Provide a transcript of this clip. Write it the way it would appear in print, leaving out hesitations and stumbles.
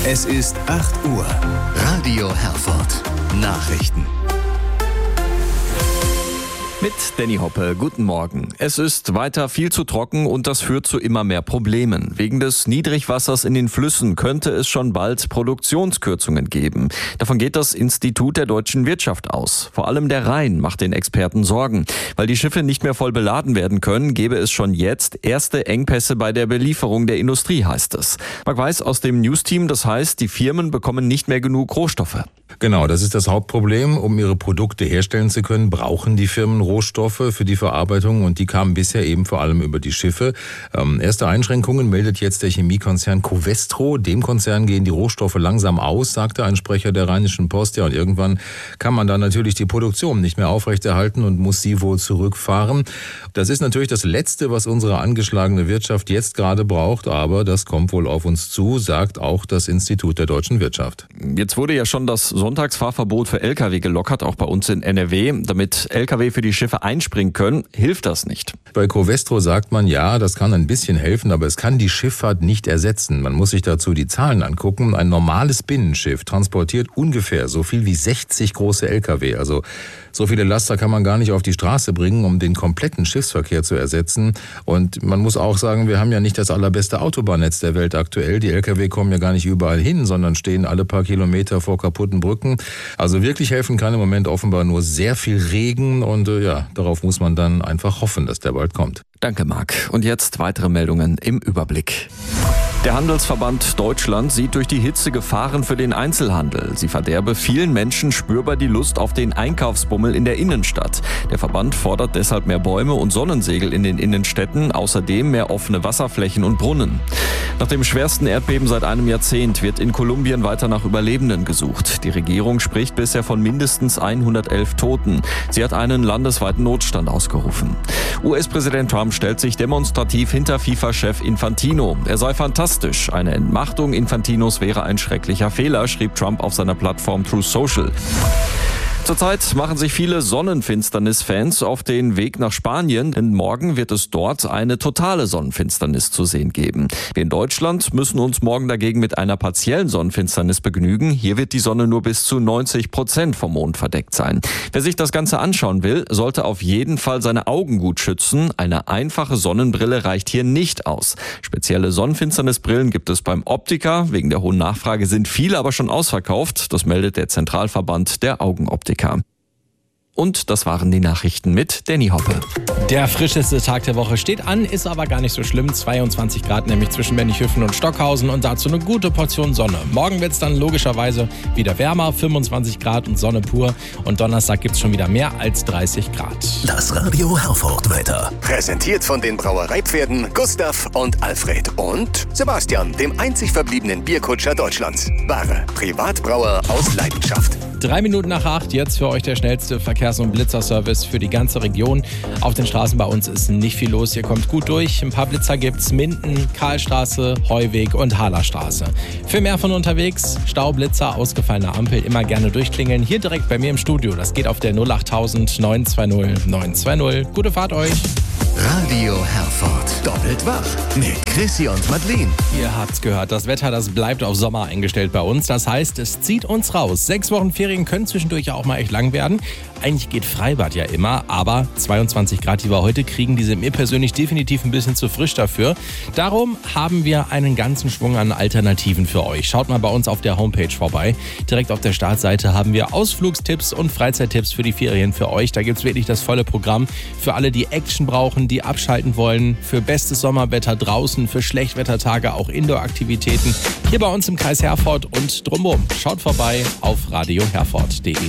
Es ist 8 Uhr. Radio Herford. Nachrichten. Mit Danny Hoppe, guten Morgen. Es ist weiter viel zu trocken und das führt zu immer mehr Problemen. Wegen des Niedrigwassers in den Flüssen könnte es schon bald Produktionskürzungen geben. Davon geht das Institut der deutschen Wirtschaft aus. Vor allem der Rhein macht den Experten Sorgen. Weil die Schiffe nicht mehr voll beladen werden können, gäbe es schon jetzt erste Engpässe bei der Belieferung der Industrie, heißt es. Marc Weiß aus dem News-Team, das heißt, die Firmen bekommen nicht mehr genug Rohstoffe. Genau, das ist das Hauptproblem. Um ihre Produkte herstellen zu können, brauchen die Firmen Rohstoffe für die Verarbeitung und die kamen bisher eben vor allem über die Schiffe. Erste Einschränkungen meldet jetzt der Chemiekonzern Covestro. Dem Konzern gehen die Rohstoffe langsam aus, sagte ein Sprecher der Rheinischen Post. Ja, und irgendwann kann man dann natürlich die Produktion nicht mehr aufrechterhalten und muss sie wohl zurückfahren. Das ist natürlich das Letzte, was unsere angeschlagene Wirtschaft jetzt gerade braucht, aber das kommt wohl auf uns zu, sagt auch das Institut der deutschen Wirtschaft. Jetzt wurde ja schon das Sonntagsfahrverbot für Lkw gelockert, auch bei uns in NRW. Damit Lkw für die Schiffe einspringen können, hilft das nicht. Bei Covestro sagt man, ja, das kann ein bisschen helfen, aber es kann die Schifffahrt nicht ersetzen. Man muss sich dazu die Zahlen angucken. Ein normales Binnenschiff transportiert ungefähr so viel wie 60 große Lkw. Also so viele Laster kann man gar nicht auf die Straße bringen, um den kompletten Schiffsverkehr zu ersetzen. Und man muss auch sagen, wir haben ja nicht das allerbeste Autobahnnetz der Welt aktuell. Die Lkw kommen ja gar nicht überall hin, sondern stehen alle paar Kilometer vor kaputten Brücken. Also wirklich helfen kann im Moment offenbar nur sehr viel Regen und darauf muss man dann einfach hoffen, dass der bald kommt. Danke, Marc. Und jetzt weitere Meldungen im Überblick. Der Handelsverband Deutschland sieht durch die Hitze Gefahren für den Einzelhandel. Sie verderbe vielen Menschen spürbar die Lust auf den Einkaufsbummel in der Innenstadt. Der Verband fordert deshalb mehr Bäume und Sonnensegel in den Innenstädten, außerdem mehr offene Wasserflächen und Brunnen. Nach dem schwersten Erdbeben seit einem Jahrzehnt wird in Kolumbien weiter nach Überlebenden gesucht. Die Regierung spricht bisher von mindestens 111 Toten. Sie hat einen landesweiten Notstand ausgerufen. US-Präsident Trump stellt sich demonstrativ hinter FIFA-Chef Infantino. Er sei fantastisch. Eine Entmachtung Infantinos wäre ein schrecklicher Fehler, schrieb Trump auf seiner Plattform Truth Social. Zurzeit machen sich viele Sonnenfinsternis-Fans auf den Weg nach Spanien, denn morgen wird es dort eine totale Sonnenfinsternis zu sehen geben. Wir in Deutschland müssen uns morgen dagegen mit einer partiellen Sonnenfinsternis begnügen. Hier wird die Sonne nur bis zu 90% vom Mond verdeckt sein. Wer sich das Ganze anschauen will, sollte auf jeden Fall seine Augen gut schützen. Eine einfache Sonnenbrille reicht hier nicht aus. Spezielle Sonnenfinsternisbrillen gibt es beim Optiker. Wegen der hohen Nachfrage sind viele aber schon ausverkauft. Das meldet der Zentralverband der Augenoptiker. Und das waren die Nachrichten mit Danny Hoppe. Der frischeste Tag der Woche steht an, ist aber gar nicht so schlimm. 22 Grad nämlich zwischen Mönchhöfen und Stockhausen und dazu eine gute Portion Sonne. Morgen wird es dann logischerweise wieder wärmer, 25 Grad und Sonne pur. Und Donnerstag gibt es schon wieder mehr als 30 Grad. Das Radio Herford Wetter. Präsentiert von den Brauereipferden Gustav und Alfred und Sebastian, dem einzig verbliebenen Bierkutscher Deutschlands. Wahre Privatbrauer aus Leidenschaft. 3 Minuten nach 8, jetzt für euch der schnellste Verkehrs- und Blitzerservice für die ganze Region. Auf den Straßen bei uns ist nicht viel los, ihr kommt gut durch. Ein paar Blitzer gibt's, Minden, Karlstraße, Heuweg und Halerstraße. Für mehr von unterwegs, Staublitzer, ausgefallene Ampel, immer gerne durchklingeln. Hier direkt bei mir im Studio, das geht auf der 08000 920 920. Gute Fahrt euch! Radio Herford. Doppelt wach mit Chrissy und Madeleine. Ihr habt's gehört, das Wetter, das bleibt auf Sommer eingestellt bei uns. Das heißt, es zieht uns raus. 6 Wochen Ferien können zwischendurch ja auch mal echt lang werden. Eigentlich geht Freibad ja immer, aber 22 Grad, die wir heute kriegen, die sind mir persönlich definitiv ein bisschen zu frisch dafür. Darum haben wir einen ganzen Schwung an Alternativen für euch. Schaut mal bei uns auf der Homepage vorbei. Direkt auf der Startseite haben wir Ausflugstipps und Freizeittipps für die Ferien für euch. Da gibt's wirklich das volle Programm für alle, die Action brauchen, die abschalten wollen, für bestes Sommerwetter draußen, für Schlechtwettertage auch Indoor-Aktivitäten. Hier bei uns im Kreis Herford und drumherum. Schaut vorbei auf radioherford.de.